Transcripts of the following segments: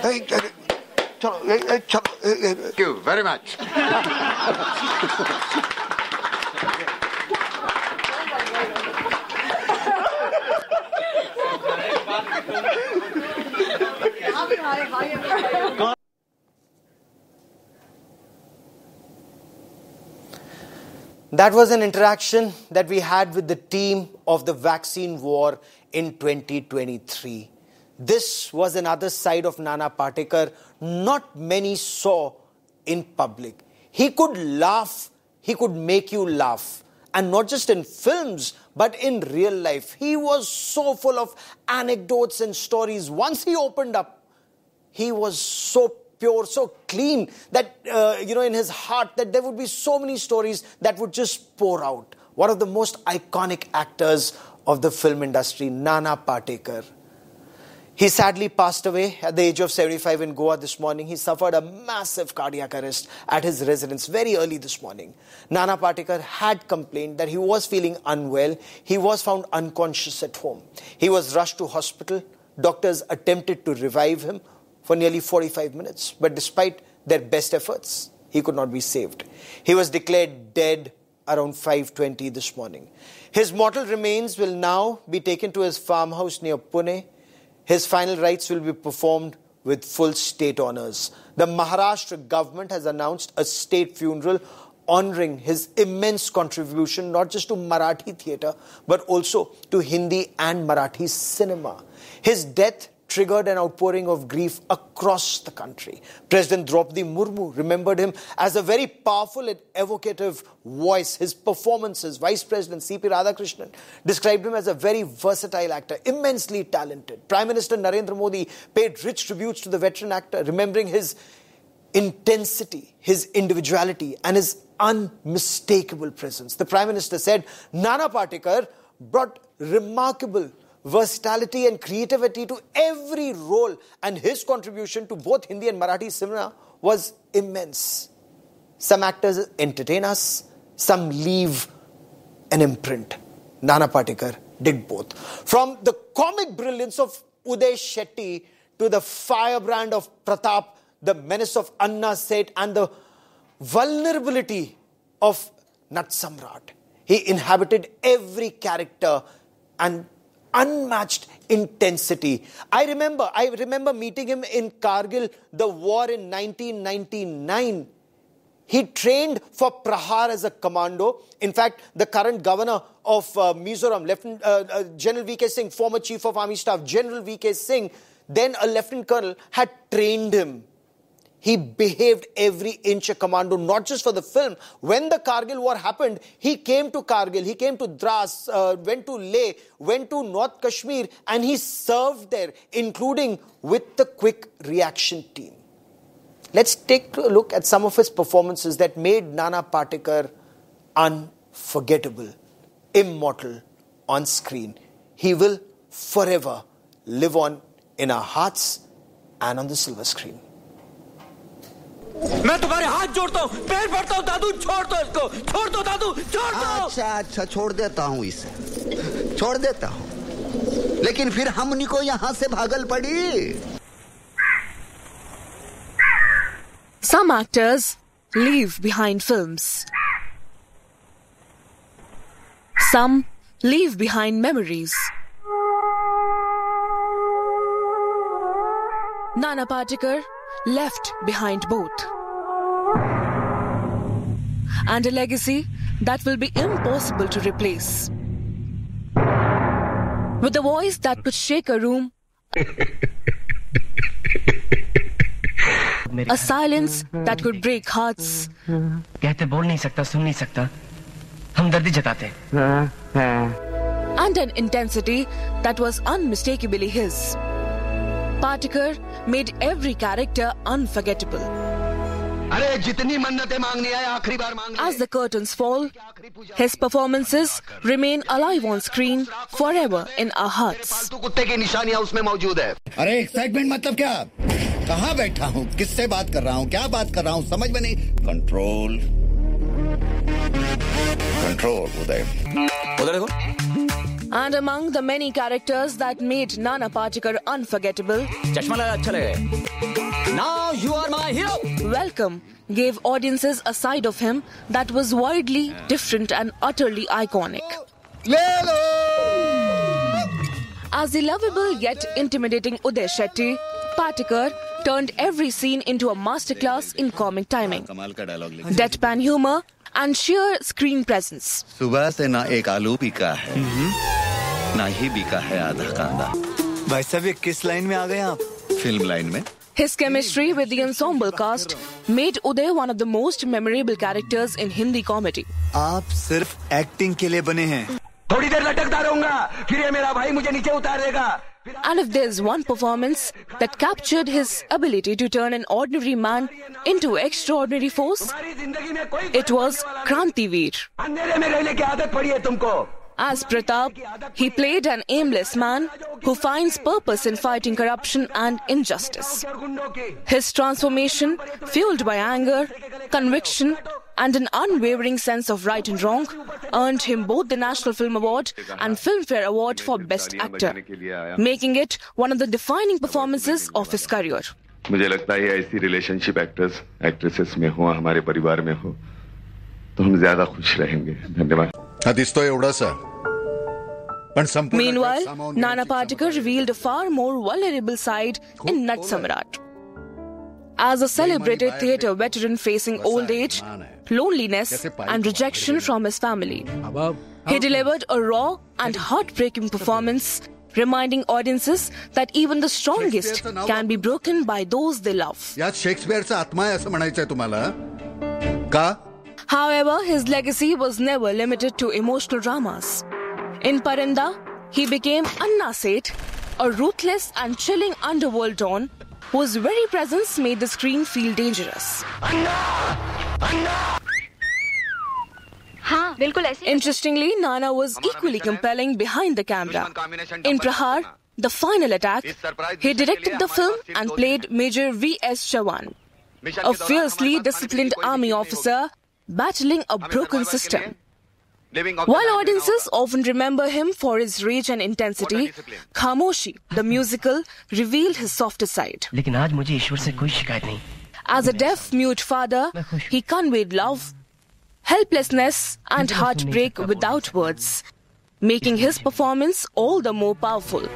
Thank you very much. That was an interaction that we had with the team of the vaccine war in 2023. This was another side of Nana Patekar not many saw in public. He could laugh, he could make you laugh. And not just in films, but in real life. He was so full of anecdotes and stories. Once he opened up, he was so pure, so clean that, in his heart, that there would be so many stories that would just pour out. One of the most iconic actors of the film industry, Nana Patekar. He sadly passed away at the age of 75 in Goa this morning. He suffered a massive cardiac arrest at his residence very early this morning. Nana Patekar had complained that he was feeling unwell. He was found unconscious at home. He was rushed to hospital. Doctors attempted to revive him for nearly 45 minutes. But despite their best efforts, he could not be saved. He was declared dead around 5:20 this morning. His mortal remains will now be taken to his farmhouse near Pune. His final rites will be performed with full state honours. The Maharashtra government has announced a state funeral honouring his immense contribution not just to Marathi theatre but also to Hindi and Marathi cinema. His death triggered an outpouring of grief across the country. President Draupadi Murmu remembered him as a very powerful and evocative voice. His performances, Vice President C.P. Radhakrishnan described him as a very versatile actor, immensely talented. Prime Minister Narendra Modi paid rich tributes to the veteran actor, remembering his intensity, his individuality and his unmistakable presence. The Prime Minister said Nana Patekar brought remarkable versatility and creativity to every role, and his contribution to both Hindi and Marathi cinema was immense. Some actors entertain us, some leave an imprint. Nana Patekar did both. From the comic brilliance of Uday Shetty to the firebrand of Pratap, the menace of Anna Seth and the vulnerability of Nat Samrat. He inhabited every character and unmatched intensity. I remember meeting him in Kargil, the war in 1999. He trained for Prahar as a commando. In fact, the current governor of Mizoram, Lieutenant General V.K. Singh, former Chief of Army Staff, General V.K. Singh, then a Lieutenant Colonel, had trained him. He behaved every inch a commando, not just for the film. When the Kargil war happened, he came to Kargil, he came to Dras, went to Leh, went to North Kashmir, and he served there, including with the quick reaction team. Let's take a look at some of his performances that made Nana Patekar unforgettable, immortal on screen. He will forever live on in our hearts and on the silver screen. मैं तुम्हारे हाथ जोड़ता हूँ, पैर पड़ता हूँ, दादू छोड़ दो इसको, छोड़ दो दादू, छोड़ दो। अच्छा छोड़ देता हूँ इसे, छोड़ देता हूँ, लेकिन फिर हमनी को यहाँ से भागल पड़ी। Some actors leave behind films. Some leave behind memories. Nana Patekar left behind both. And a legacy that will be impossible to replace. With a voice that could shake a room, a silence that could break hearts. कहते बोल नहीं सकता, सुन नहीं सकता, हमदर्दी जताते. And an intensity that was unmistakably his. Patekar made every character unforgettable. अरे जितनी मन्नतें मांगनी है आखिरी बार मांग ले. As the curtains fall, his performances remain alive on screen forever in our hearts. फालतू कुत्ते की निशानियां उसमें मौजूद है. अरे एक्साइटमेंट मतलब क्या? कहाँ बैठा हूँ, किससे बात कर रहा हूँ, क्या बात कर रहा हूँ, समझ में नहीं. कंट्रोल कंट्रोल उदय. उधर देखो. And among the many characters that made Nana Patekar unforgettable, चश्मा लगा अच्छा लगे. Now you are my hero. Welcome gave audiences a side of him that was widely different and utterly iconic. As the lovable yet intimidating Uday Shetty, Patekar turned every scene into a masterclass in comic timing, deadpan humor, and sheer screen presence. सुबह से ना एक आलू बिका है, ना ही बिका है आधा कांदा. भाई साहब ये किस लाइन में आ गए आप? फिल्म लाइन में. His chemistry with the ensemble cast made Uday one of the most memorable characters in Hindi comedy. आप सिर्फ एक्टिंग के लिए बने हैं. थोड़ी देर लटकता रहूंगा, फिर ये मेरा भाई मुझे नीचे उतार देगा. And if there's one performance that captured his ability to turn an ordinary man into extraordinary force, it was Krantiveer. अंधेरे में रहने की आदत पड़ी है तुमको. As Pratap, he played an aimless man who finds purpose in fighting corruption and injustice. His transformation, fueled by anger, conviction, and an unwavering sense of right and wrong, earned him both the National Film Award and Filmfare Award for Best Actor, making it one of the defining performances of his career. मुझे लगता है ऐसी relationship actors actresses में हो, हमारे परिवार में हो, तो हम ज्यादा खुश रहेंगे. धन्यवाद. Meanwhile, Nana Patekar revealed a far more vulnerable side in Nat Samrat. As a celebrated theatre veteran facing old age, loneliness, and rejection from his family, he delivered a raw and heartbreaking performance, reminding audiences that even the strongest can be broken by those they love. However, his legacy was never limited to emotional dramas. In Paranda, he became Anna Seth, a ruthless and chilling underworld don whose very presence made the screen feel dangerous. Interestingly, Nana was equally compelling behind the camera. In Prahar, the final attack, he directed the film and played Major V.S. Chavan, a fiercely disciplined army officer battling a broken system. While audiences often remember him for his rage and intensity, Khamoshi, the musical, revealed his softer side. As a deaf-mute father, he conveyed love, helplessness, and heartbreak without words, making his performance all the more powerful.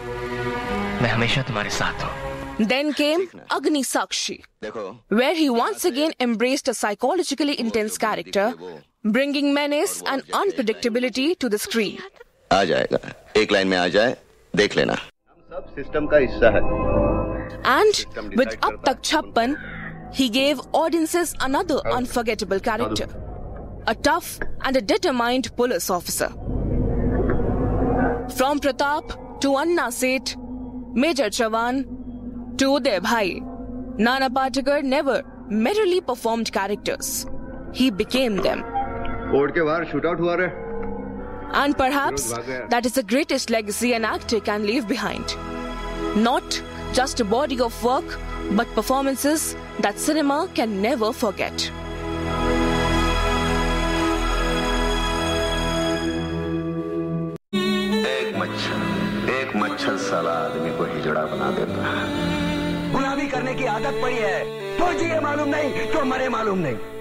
Then came Agni Sakshi, where he once again embraced a psychologically intense character, bringing menace and unpredictability to the screen. आ जाएगा, एक line में आ जाए, देख लेना. सब system का हिस्सा है. And with Ab Tak Chhappan, he gave audiences another unforgettable character, a tough and a determined police officer. From Pratap to Anna Seth, Major Chavan to Uday Bhai, Nana Patekar never merely performed characters. He became them. And perhaps that is the greatest legacy an actor can leave behind. Not just a body of work, but performances that cinema can never forget. एक मच्छर साला आदमी को हिजड़ा बना देता है. गुलामी करने की आदत पड़ी है, तो जिए मालूम नहीं, तो मरे मालूम नहीं.